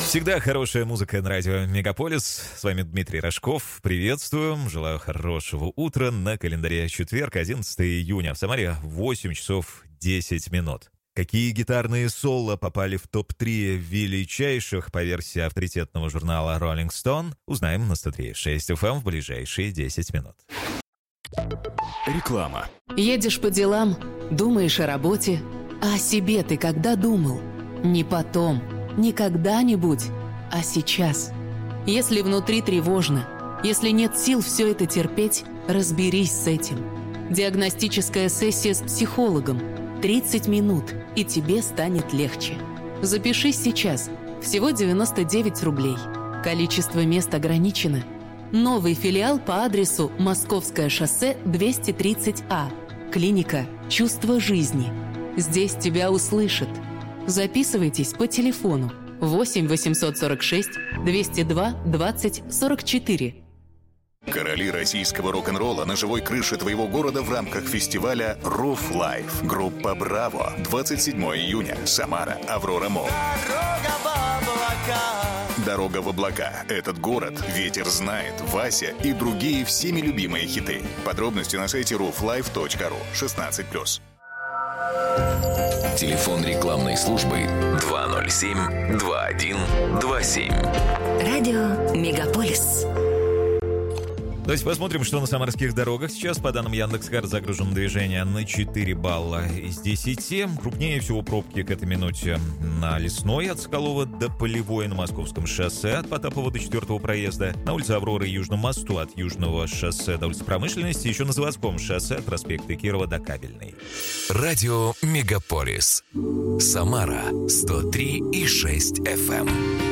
Всегда хорошая музыка на радио Мегаполис. С вами Дмитрий Рожков. Приветствую. Желаю хорошего утра. На календаре четверг, 11 июня. В Самаре 8 часов 10 минут. Какие гитарные соло попали в топ-3 величайших по версии авторитетного журнала Rolling Stone, узнаем на 103.6 FM в ближайшие 10 минут. Реклама. Едешь по делам, думаешь о работе, а о себе ты когда думал? Не потом, не когда-нибудь, а сейчас. Если внутри тревожно, если нет сил все это терпеть, разберись с этим. Диагностическая сессия с психологом. 30 минут, и тебе станет легче. Запишись сейчас. Всего 99 рублей. Количество мест ограничено. Новый филиал по адресу Московское шоссе 230А. Клиника «Чувство жизни». Здесь тебя услышат. Записывайтесь по телефону 8 846 202 20 44. Короли российского рок-н-ролла на живой крыше твоего города в рамках фестиваля Roof Life. Группа «Браво». 27 июня. Самара. Аврора Молл. «Дорога в облака». Этот город ветер знает, Вася и другие всеми любимые хиты. Подробности на сайте rooflife.ru. 16+. Телефон рекламной службы 207-2127. Радио Мегаполис. Давайте посмотрим, что на самарских дорогах сейчас. По данным Яндекс.Карт загружено движение на 4 балла из 10. Крупнее всего пробки к этой минуте на Лесной от Соколова до Полевой, на Московском шоссе от Потапова до 4-го проезда, на улице Авроры и Южном мосту от Южного шоссе до улицы Промышленности, еще на Заводском шоссе от проспекта Кирова до Кабельной. Радио Мегаполис. Самара 103,6 FM.